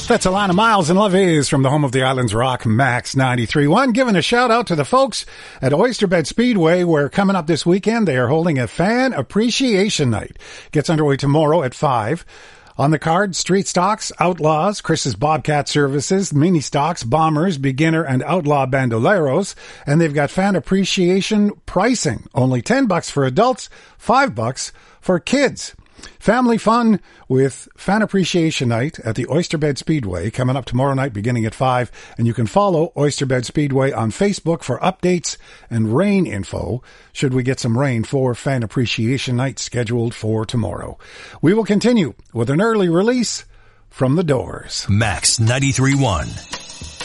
That's Alana Miles and Love Is from the home of the Islands Rock, Max 93.1. Giving a shout out to the folks at Oysterbed Speedway, where coming up this weekend they are holding a Fan Appreciation Night. Gets underway tomorrow at 5. On the card, Street Stocks, Outlaws, Chris's Bobcat Services, Mini Stocks, Bombers, Beginner, and Outlaw Bandoleros. And they've got fan appreciation pricing. Only $10 for adults, $5 for kids. Family fun with Fan Appreciation Night at the Oysterbed Speedway coming up tomorrow night beginning at 5. And you can follow Oysterbed Speedway on Facebook for updates and rain info should we get some rain for Fan Appreciation Night scheduled for tomorrow. We will continue with an early release from The Doors. Max 93.1.